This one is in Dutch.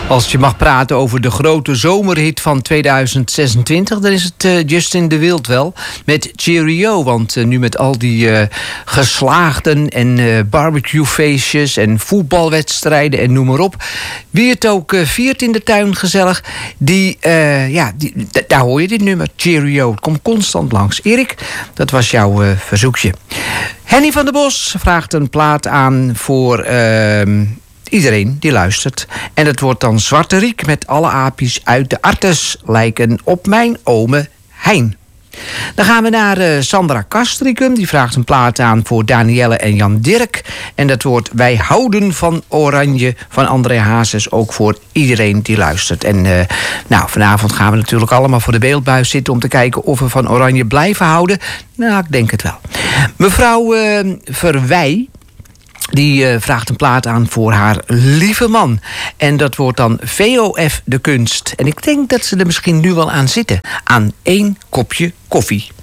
Als je mag praten over de grote zomerhit van 2026... dan is het Justin de Wild wel met Cheerio. Want nu met al die geslaagden en barbecuefeestjes en voetbalwedstrijden en noem maar op. Wie het ook viert in de tuin gezellig, daar hoor je dit nummer, Cheerio. Het komt constant langs. Erik, dat was jouw verzoekje. Henny van der Bos vraagt een plaat aan voor iedereen die luistert. En het wordt dan Zwarte Riek met alle aapjes uit de Artes lijken op mijn ome Hein. Dan gaan we naar Sandra Castricum. Die vraagt een plaat aan voor Danielle en Jan Dirk. En dat wordt Wij houden van Oranje van André Hazes. Ook voor iedereen die luistert. En vanavond gaan we natuurlijk allemaal voor de beeldbuis zitten om te kijken of we van Oranje blijven houden. Nou, ik denk het wel. Mevrouw Verwij, die vraagt een plaat aan voor haar lieve man. En dat wordt dan VOF de Kunst. En ik denk dat ze er misschien nu wel aan zitten. Aan 1 kopje koffie.